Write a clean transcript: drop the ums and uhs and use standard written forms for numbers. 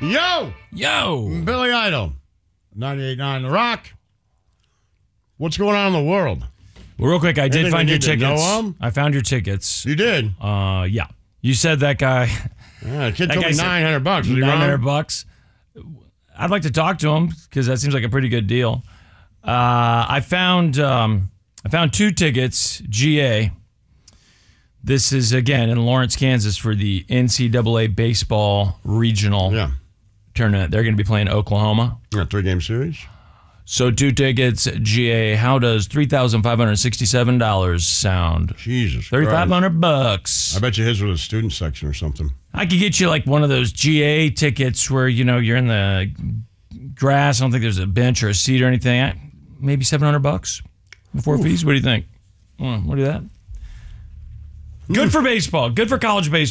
Yo! Yo! Billy Idol, 98.9 The Rock. What's going on in the world? Well, real quick, I did find your tickets. I found your tickets. You did? Yeah. You said that guy. Yeah, the kid told me $900. $900. I'd like to talk to him because that seems like a pretty good deal. I found 2 tickets, GA. This is, again, in Lawrence, Kansas for the NCAA baseball regional tournament. They're going to be playing Oklahoma. Yeah, 3-game series. So 2 tickets, GA. How does $3,567 sound? Jesus $3,500. I bet you his was a student section or something. I could get you like one of those GA tickets where, you're in the grass. I don't think there's a bench or a seat or anything. Maybe $700 before fees. What do you think? What do you that? Good for baseball. Good for college baseball.